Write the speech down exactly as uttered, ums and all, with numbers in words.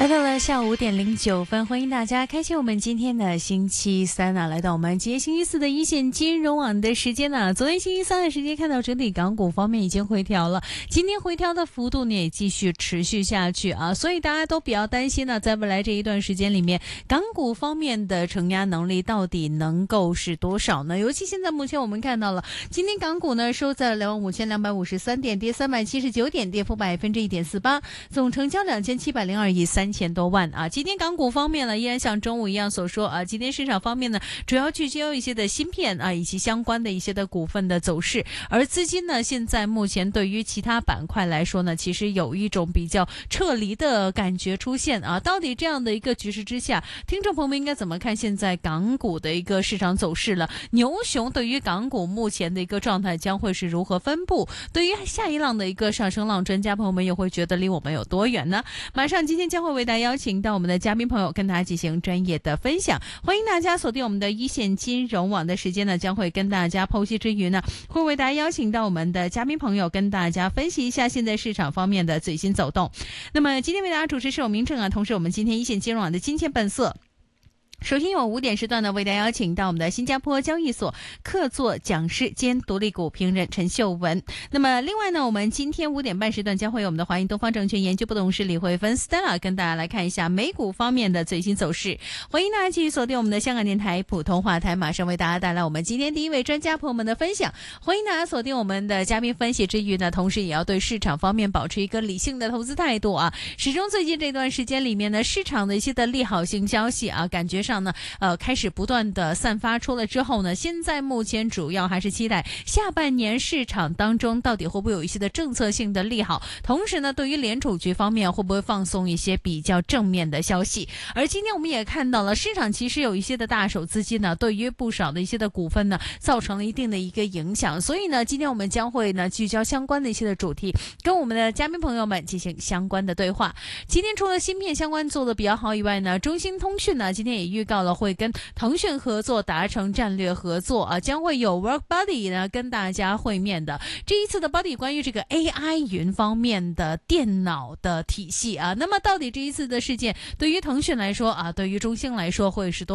来到了下午五点零九分，欢迎大家开启我们今天的星期三啊，来到我们今天星期四的一线金融网的时间呢、啊。昨天星期三的时间看到整体港股方面已经回调了，今天回调的幅度呢也继续持续下去啊，所以大家都比较担心呢，在未来这一段时间里面，港股方面的承压能力到底能够是多少呢？尤其现在目前我们看到了，今天港股呢收在两万五千两百五十三点，跌三百七十九点，跌幅百分之一点四八，总成交两千七百零二亿三。千多万啊！今天港股方面呢，依然像中午一样所说啊，今天市场方面呢，主要聚焦一些的芯片啊，以及相关的一些的股份的走势。而资金呢，现在目前对于其他板块来说呢，其实有一种比较撤离的感觉出现啊。到底这样的一个局势之下，听众朋友们应该怎么看现在港股的一个市场走势了？牛熊对于港股目前的一个状态将会是如何分布？对于下一浪的一个上升浪，专家朋友们又会觉得离我们有多远呢？马上今天将会为为大家邀请到我们的嘉宾朋友跟大家进行专业的分享，欢迎大家锁定我们的一线金融网的时间呢，将会跟大家剖析之余呢，会为大家邀请到我们的嘉宾朋友跟大家分析一下现在市场方面的最新走动。那么今天为大家主持是我明正啊，同时我们今天一线金融网的金钱本色。首先有五点时段呢，为大家邀请到我们的新加坡交易所客座讲师兼独立股评人陈秀文。那么另外呢，我们今天五点半时段将会有我们的华银东方证券研究部董事李慧芬 Stella 跟大家来看一下美股方面的最新走势。欢迎大家继续锁定我们的香港电台普通话台，马上为大家带来我们今天第一位专家朋友们的分享。欢迎大家锁定我们的嘉宾分析之余呢，同时也要对市场方面保持一个理性的投资态度啊。始终最近这段时间里面呢，市场的一些的利好性消息啊，感觉上上呢，呃，开始不断的散发出来之后呢，现在目前主要还是期待下半年市场当中到底会不会有一些的政策性的利好，同时呢，对于联储局方面会不会放松一些比较正面的消息。而今天我们也看到了，市场其实有一些的大手资金呢，对于不少的一些的股份呢，造成了一定的一个影响。所以呢，今天我们将会呢聚焦相关的一些的主题，跟我们的嘉宾朋友们进行相关的对话。今天除了芯片相关做的比较好以外呢，中兴通讯呢今天也预告了会跟腾讯合作达成战略合作啊，将会有 WorkBuddy 呢跟大家会面的。这一次的 Buddy 关于这个 A I 云方面的电脑的体系啊，那么到底这一次的事件对于腾讯来说啊，对于中兴来说会是多